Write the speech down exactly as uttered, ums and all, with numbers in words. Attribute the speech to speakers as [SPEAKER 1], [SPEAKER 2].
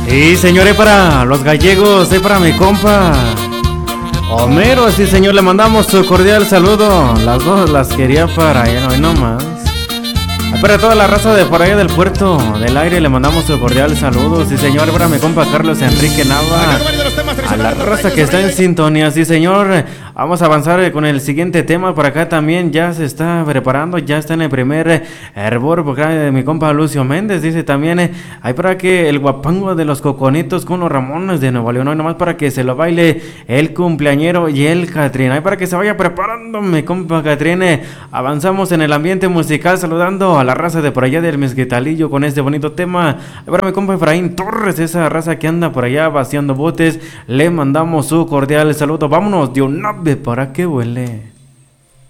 [SPEAKER 1] Y señores, para los gallegos, y para mi compa Homero, sí señor, le mandamos su cordial saludo. Las dos las quería para allá, no, no más. Para toda la raza de por allá del Puerto del Aire le mandamos su cordial saludo. Sí señor, para mi compa Carlos Enrique Nava, a la raza que está en sintonía. Sí señor, vamos a avanzar con el siguiente tema. Por acá también ya se está preparando, ya está en el primer hervor por acá de mi compa Lucio Méndez. Dice también, eh, hay para que el guapango de los coconitos con los Ramones de Nuevo León, no nomás para que se lo baile el cumpleañero y el Catrín. Hay para que se vaya preparando mi compa Catrín. Avanzamos en el ambiente musical saludando a la raza de por allá del Mezquitalillo con este bonito tema. Para mi compa Efraín Torres, esa raza que anda por allá vaciando botes, le mandamos su cordial saludo. Vámonos de un ave para que huele.